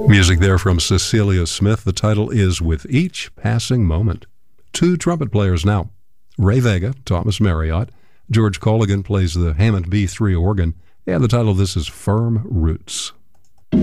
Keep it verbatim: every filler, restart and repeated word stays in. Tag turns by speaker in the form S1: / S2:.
S1: Music there from Cecilia Smith. The title is With Each Passing Moment. Two trumpet players now. Ray Vega, Thomas Marriott. George Colligan plays the Hammond B three organ. And the title of this is Firm Roots.